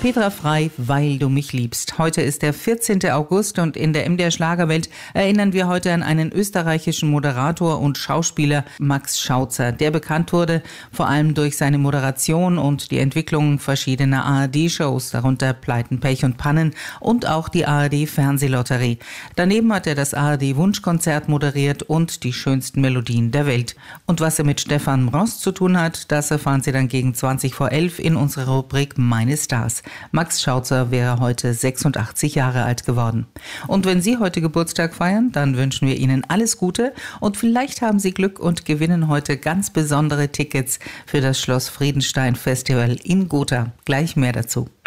Petra Frei, weil du mich liebst. Heute ist der 14. August und in der MDR Schlagerwelt erinnern wir heute an einen österreichischen Moderator und Schauspieler, Max Schautzer, der bekannt wurde vor allem durch seine Moderation und die Entwicklung verschiedener ARD-Shows, darunter Pleiten, Pech und Pannen und auch die ARD-Fernsehlotterie. Daneben hat er das ARD-Wunschkonzert moderiert und die schönsten Melodien der Welt. Und was er mit Stefan Mross zu tun hat, das erfahren Sie dann gegen 20 vor 11 in unserer Rubrik Meine Stars. Max Schautzer wäre heute 86 Jahre alt geworden. Und wenn Sie heute Geburtstag feiern, dann wünschen wir Ihnen alles Gute und vielleicht haben Sie Glück und gewinnen heute ganz besondere Tickets für das Schloss Friedenstein Festival in Gotha. Gleich mehr dazu.